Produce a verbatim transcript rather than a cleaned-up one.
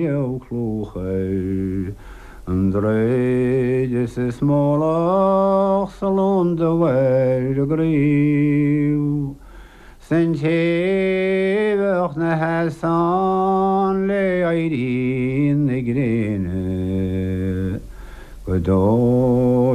clúcha an dréid is is smólach sa lún do bhhair a gríomh. San téhach na heasán le éiríonn na gréine go dó